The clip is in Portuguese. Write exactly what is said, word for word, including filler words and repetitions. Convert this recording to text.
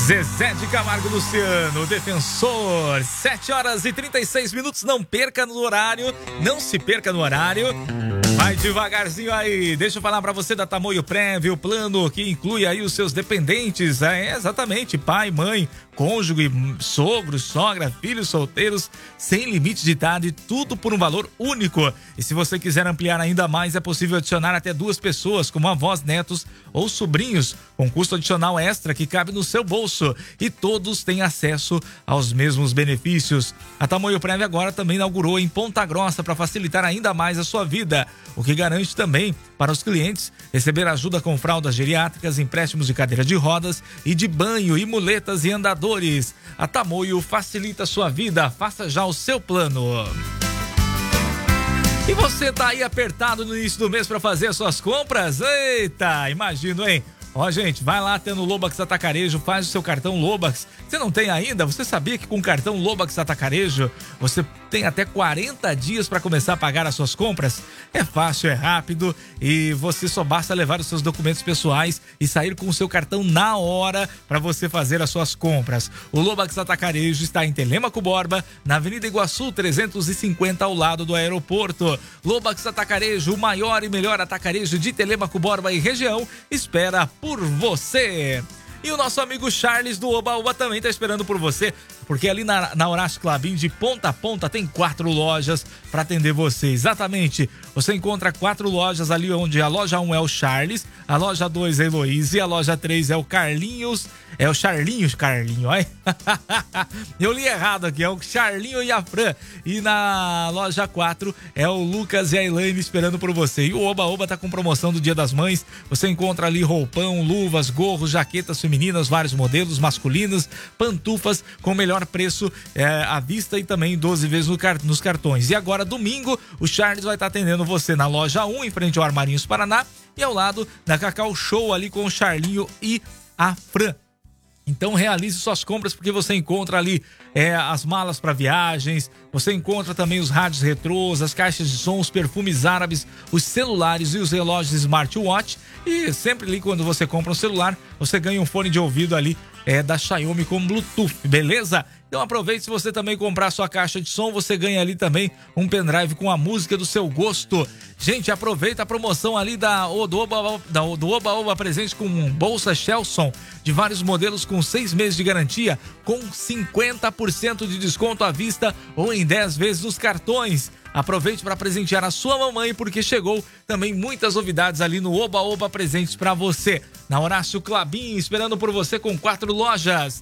Zezé de Camargo Luciano, defensor. Sete horas e trinta e seis minutos. Não perca no horário. Não se perca no horário. Vai devagarzinho aí. Deixa eu falar pra você da Tamoio Prévio, plano que inclui aí os seus dependentes. É, exatamente, pai, mãe, cônjuge, sogro, sogra, filhos solteiros, sem limite de idade, tudo por um valor único. E se você quiser ampliar ainda mais, é possível adicionar até duas pessoas, como avós, netos ou sobrinhos, com custo adicional extra que cabe no seu bolso. E todos têm acesso aos mesmos benefícios. A Tamoio Prévio agora também inaugurou em Ponta Grossa para facilitar ainda mais a sua vida, o que garante também para os clientes receber ajuda com fraldas geriátricas, empréstimos de cadeira de rodas e de banho e muletas e andadores. A Tamoio facilita a sua vida, faça já o seu plano. E você tá aí apertado no início do mês para fazer as suas compras? Eita, imagino, hein? Ó, gente, vai lá até no Lobax Atacarejo, faz o seu cartão Lobax. Você não tem ainda? Você sabia que com o cartão Lobax Atacarejo você tem até quarenta dias para começar a pagar as suas compras? É fácil, é rápido e você só basta levar os seus documentos pessoais e sair com o seu cartão na hora para você fazer as suas compras. O Lobax Atacarejo está em Telêmaco Borba, na Avenida Iguaçu trezentos e cinquenta, ao lado do aeroporto. Lobax Atacarejo, o maior e melhor atacarejo de Telêmaco Borba e região, espera por você. E o nosso amigo Charles do Oba Oba também está esperando por você, porque ali na, na Horácio Clabin, de ponta a ponta, tem quatro lojas para atender você. Exatamente, você encontra quatro lojas ali, onde a loja um é o Charles, a loja dois é a Heloísa, a loja três é o Carlinhos, é o Charlinhos, Carlinho, olha. Eu li errado aqui, é o Charlinho e a Fran. E na loja quatro é o Lucas e a Elaine esperando por você. E o Oba Oba tá com promoção do Dia das Mães, você encontra ali roupão, luvas, gorros, jaquetas femininas, vários modelos masculinos, pantufas com melhor preço é, à vista e também doze vezes no car- nos cartões. E agora, domingo, o Charles vai estar atendendo você na loja um, em frente ao Armarinhos Paraná, e ao lado da Cacau Show, ali com o Charlinho e a Fran. Então realize suas compras, porque você encontra ali é, as malas para viagens, você encontra também os rádios retrôs, as caixas de som, os perfumes árabes, os celulares e os relógios smartwatch. E sempre ali, quando você compra um celular, você ganha um fone de ouvido ali é, da Xiaomi com Bluetooth, beleza? Então aproveite, se você também comprar sua caixa de som, você ganha ali também um pendrive com a música do seu gosto. Gente, aproveita a promoção ali da, do Oba, da, do Oba Oba presente com bolsa Shelson de vários modelos com seis meses de garantia, com cinquenta por cento de desconto à vista ou em dez vezes nos cartões. Aproveite para presentear a sua mamãe, porque chegou também muitas novidades ali no Oba Oba Presentes para você. Na Horácio Clabin, esperando por você com quatro lojas.